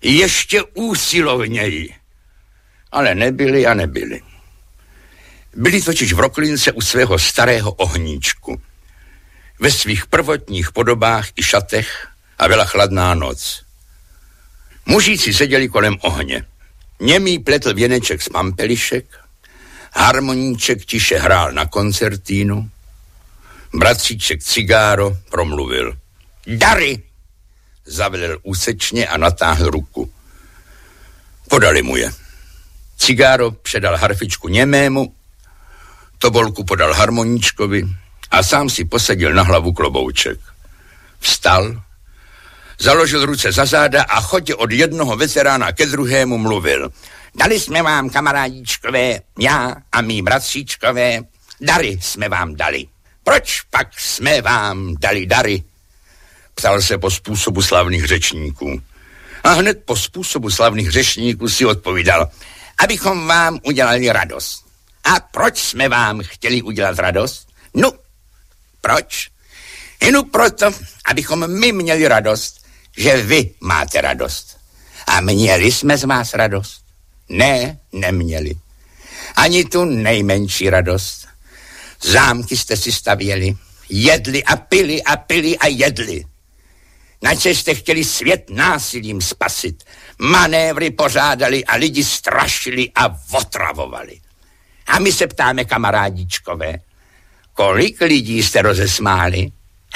ještě úsilovněji. Ale nebyli a nebyli. Byli totiž v Roklince u svého starého ohníčku. Ve svých prvotních podobách i šatech a byla chladná noc. Mužíci seděli kolem ohně. Němý pletl věneček z pampelišek, harmoníček tiše hrál na koncertínu, bratříček cigáro promluvil. Dary! Zavelel úsečně a natáhl ruku. Podali mu je. Cigáro předal harfičku němému, tobolku podal harmoníčkovi a sám si posadil na hlavu klobouček. Vstal, založil ruce za záda a chodě od jednoho veterána ke druhému mluvil. Dali jsme vám, kamarádíčkové, já a mý bratříčkové, dary jsme vám dali. Proč pak jsme vám dali dary? Ptal se po způsobu slavných řečníků. A hned po způsobu slavných řečníků si odpovídal, abychom vám udělali radost. A proč jsme vám chtěli udělat radost? No, proč? Jenom proto, abychom my měli radost, že vy máte radost. A měli jsme z vás radost? Ne, neměli. Ani tu nejmenší radost. Zámky jste si stavěli, jedli a pili a pili a jedli. Načež jste chtěli svět násilím spasit. Manévry pořádali a lidi strašili a otravovali. A my se ptáme, kamarádíčkové, kolik lidí jste rozesmáli?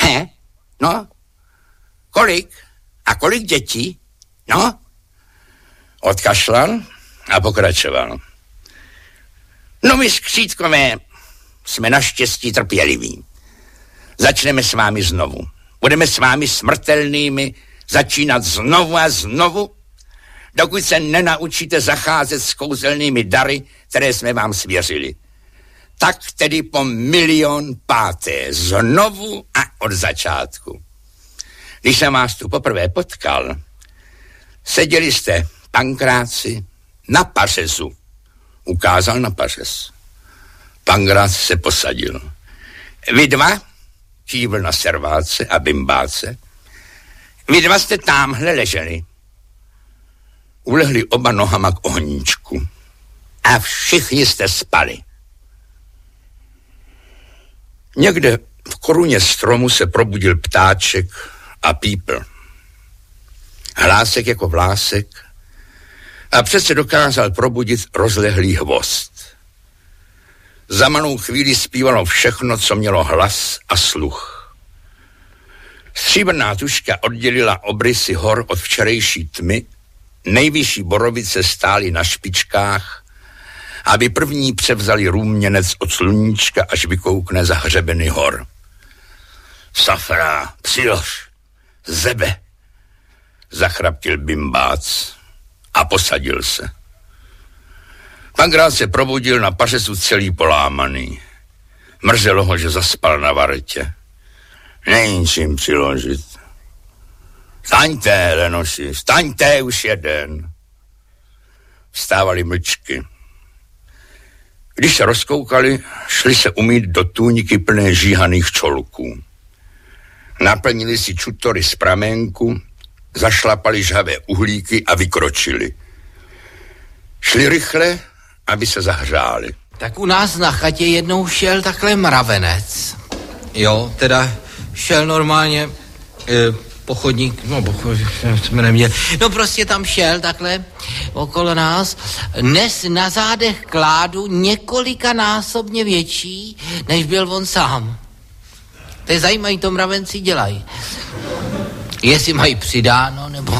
No? Kolik? A kolik dětí? No? Odkašlal a pokračoval. No my skřítkové jsme naštěstí trpěliví. Začneme s vámi znovu. Budeme s vámi smrtelnými začínat znovu a znovu, dokud se nenaučíte zacházet s kouzelnými dary, které jsme vám svěřili. Tak tedy po 1,000,000 znovu a od začátku. Když jsem vás tu poprvé potkal, seděli jste, Pankráci, na pařezu. Ukázal na pařez. Pankrác se posadil. Vy dva, kývl na serváce a bimbáce, vy dva jste támhle leželi. Ulehli oba nohama k ohníčku. A všichni jste spali. Někde v koruně stromu se probudil ptáček a pípl. Hlásek jako vlásek a přece dokázal probudit rozlehlý hvozd. Za malou chvíli zpívalo všechno, co mělo hlas a sluch. Stříbrná tužka oddělila obrysy hor od včerejší tmy, nejvyšší borovice stály na špičkách, aby první převzali růměnec od sluníčka, až vykoukne za hřebeny hor. Safra, přilož, zebe, zachraptil bimbác a posadil se. Pankrác se probudil na pařezu celý polámaný. Mrzelo ho, že zaspal na vartě. Není čím přiložit. Staňte, Lenoši, staňte, už jeden. Vstávali mlčky. Když se rozkoukali, šli se umýt do tůniky plné žíhaných čolků. Naplnili si čutory z pramenku, zašlapali žhavé uhlíky a vykročili. Šli rychle, aby se zahřáli. Tak u nás na chatě jednou šel takhle mravenec. Jo, teda šel normálně pochodník, jsme neměli. No prostě tam šel takhle okolo nás, nes na zádech kládu několikanásobně větší, než byl on sám. To je zajímavý, to mravenci dělají. Jestli mají přidáno, nebo...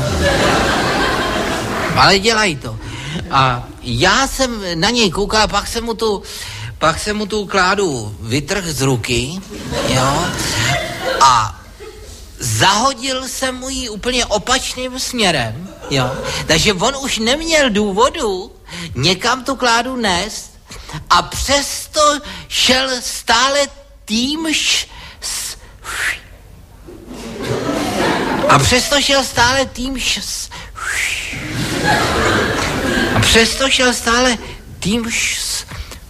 Ale dělají to. A já jsem na něj koukal, pak jsem mu tu kládu vytrhl z ruky, jo, a zahodil jsem mu ji úplně opačným směrem, jo. Takže on už neměl důvodu někam tu kládu nést a přesto šel stále týmž